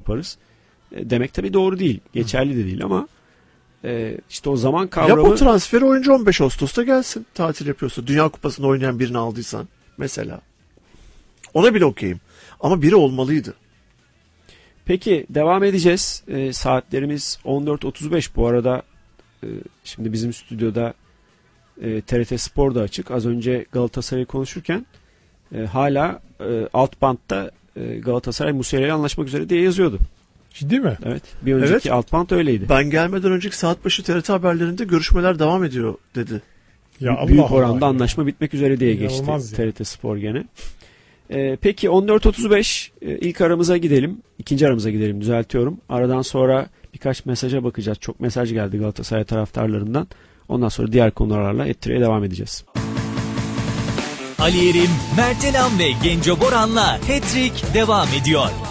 yaparız. Demek tabii doğru değil. Geçerli de değil ama işte o zaman kavramı... Yap o transferi, oyuncu 15 Ağustos'ta gelsin. Tatil yapıyorsa. Dünya Kupası'nda oynayan birini aldıysan mesela. Ona bile okeyim. Ama biri olmalıydı. Peki devam edeceğiz. Saatlerimiz 14.35 bu arada. Şimdi bizim stüdyoda TRT Spor da açık. Az önce Galatasaray'ı konuşurken hala alt bantta Galatasaray Musiala ile anlaşmak üzere diye yazıyordu. Ciddi mi? Evet. Bir önceki alt bant öyleydi. Ben gelmeden önceki saat başı TRT haberlerinde görüşmeler devam ediyor dedi. Ya büyük oranda anlaşma bitmek üzere diye geçti TRT Spor gene. Peki 14.35 ilk aramıza gidelim. İkinci aramıza gidelim, düzeltiyorum. Aradan sonra birkaç mesaja bakacağız. Çok mesaj geldi Galatasaray taraftarlarından. Ondan sonra diğer konularla Ettire'ye devam edeceğiz. Ali Yerim, Mert Elam ve Genco Boran'la Hat-Trick devam ediyor.